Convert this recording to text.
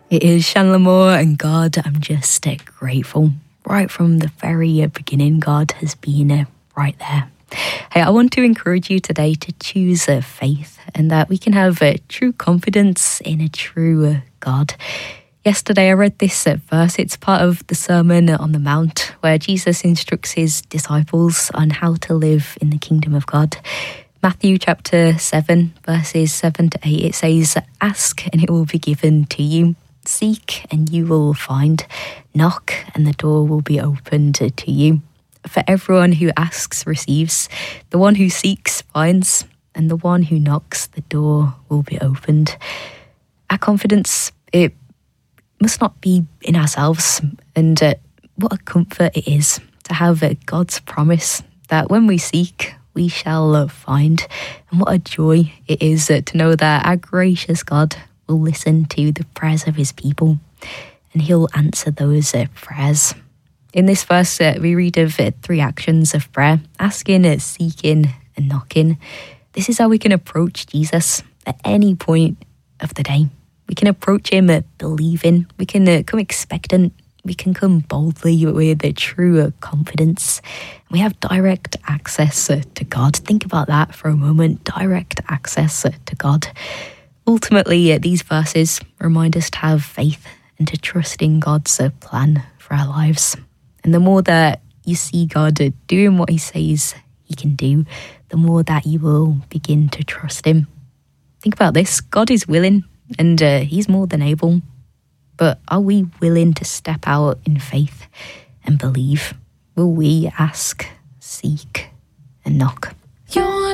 It is Chandler Moore, and God, I'm just grateful. Right from the very beginning, God has been right there. Hey, I want to encourage you today to choose faith, and that we can have true confidence in a true God. Yesterday I read this verse. It's part of the Sermon on the Mount, where Jesus instructs his disciples on how to live in the kingdom of God. Matthew chapter 7, verses 7 to 8, it says, "Ask and it will be given to you. Seek and you will find. Knock and the door will be opened to you. For everyone who asks receives. The one who seeks finds. And the one who knocks, the door will be opened." Our confidence, it must not be in ourselves. And what a comfort it is to have God's promise that when we seek, we shall find. And what a joy it is to know that our gracious God will listen to the prayers of his people, and he'll answer those prayers. In this verse, we read of 3 actions of prayer: asking, seeking, and knocking. This is how we can approach Jesus at any point of the day. We can approach him believing. We can come expectant. We can come boldly with a true confidence. We have direct access to God. Think about that for a moment. Direct access to God. Ultimately, these verses remind us to have faith and to trust in God's plan for our lives. And the more that you see God doing what he says he can do, the more that you will begin to trust him. Think about this. God is willing, and he's more than able. But are we willing to step out in faith and believe? Will we ask, seek, and knock?